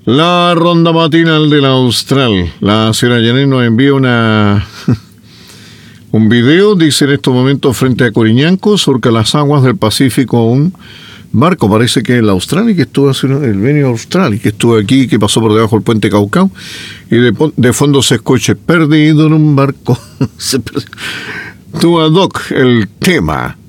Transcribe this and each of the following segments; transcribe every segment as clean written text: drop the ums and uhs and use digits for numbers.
La ronda matinal del Austral. La señora Janet nos envía un video, dice en estos momentos frente a Coriñanco, surca las aguas del Pacífico un barco, parece que el Austral, y que estuvo el Venio Austral, y que estuvo aquí, que pasó por debajo del puente Caucao, y de fondo se escucha perdido en un barco. Tu ad hoc el tema.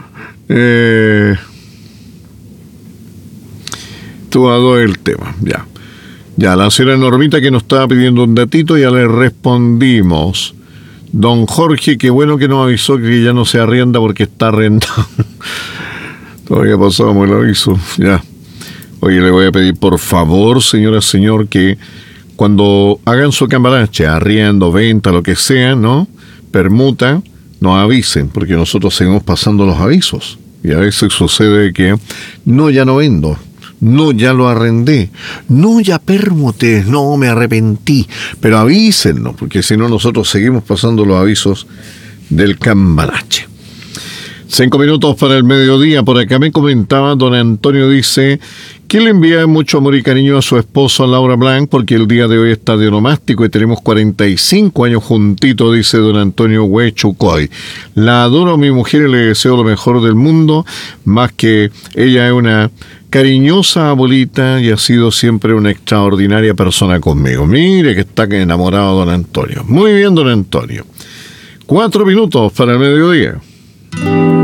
Tu ad hoc el tema, ya. Ya, la señora Normita que nos estaba pidiendo un datito, ya le respondimos. Don Jorge, qué bueno que nos avisó que ya no se arrienda porque está arrendado. Todavía pasamos el aviso, ya. Oye, le voy a pedir por favor, señora, señor, que cuando hagan su cambalache, arriendo, venta, lo que sea, ¿no? Permuta, nos avisen, porque nosotros seguimos pasando los avisos. Y a veces sucede que, no, ya no vendo. No, ya lo arrendé. No, ya permuté. No, me arrepentí. Pero avísennos, porque si no nosotros seguimos pasando los avisos del cambalache. 5 minutos para el mediodía. Por acá me comentaba, don Antonio dice que le envía mucho amor y cariño a su esposa Laura Blanc, porque el día de hoy está de onomástico y tenemos 45 años juntitos, dice don Antonio Huechucoy. La adoro a mi mujer y le deseo lo mejor del mundo, más que ella es una cariñosa abuelita y ha sido siempre una extraordinaria persona conmigo. Mire que está enamorado don Antonio. Muy bien, don Antonio. 4 minutos para el mediodía.